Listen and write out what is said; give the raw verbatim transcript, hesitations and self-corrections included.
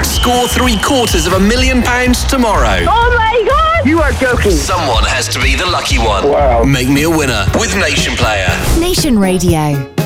Score three quarters of a million pounds tomorrow. Oh my God! You are joking. Someone has to be the lucky one. Wow. Make me a winner with Nation Player. Nation Radio.